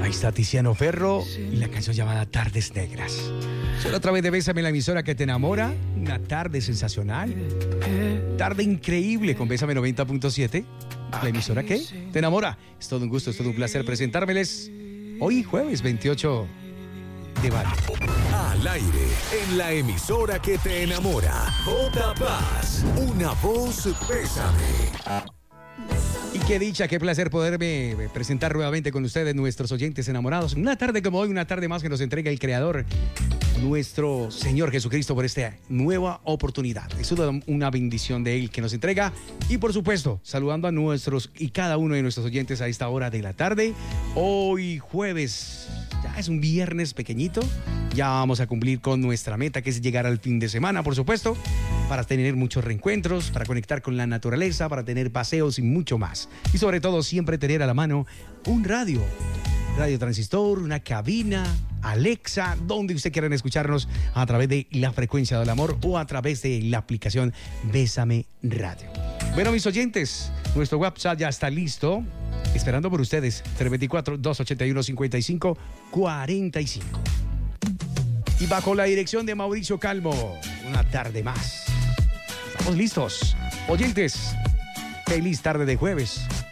Ahí está Tiziano Ferro y la canción llamada Tardes Negras. Solo a través de Bésame, la emisora que te enamora. Una tarde sensacional. Tarde increíble con Bésame 90.7. La emisora que te enamora. Es todo un gusto, es todo un placer presentármeles hoy jueves 28 de mayo. Al aire, en la emisora que te enamora. J Paz, una voz Bésame. Y qué dicha, qué placer poderme presentar nuevamente con ustedes, nuestros oyentes enamorados. Una tarde como hoy, una tarde más que nos entrega el Creador, nuestro Señor Jesucristo, por esta nueva oportunidad. Es una bendición de Él que nos entrega. Y por supuesto, saludando a nuestros y cada uno de nuestros oyentes a esta hora de la tarde. Hoy jueves, ya es un viernes pequeñito. Ya vamos a cumplir con nuestra meta, que es llegar al fin de semana, por supuesto, para tener muchos reencuentros, para conectar con la naturaleza, para tener paseos y mucho más. Y sobre todo, siempre tener a la mano un radio transistor, una cabina, Alexa, donde usted quiera escucharnos a través de la frecuencia del amor o a través de la aplicación Bésame Radio. Bueno, mis oyentes, nuestro WhatsApp ya está listo, esperando por ustedes, 324-281-5545. Y bajo la dirección de Mauricio Calvo, una tarde más. Estamos listos. Oyentes, feliz tarde de jueves.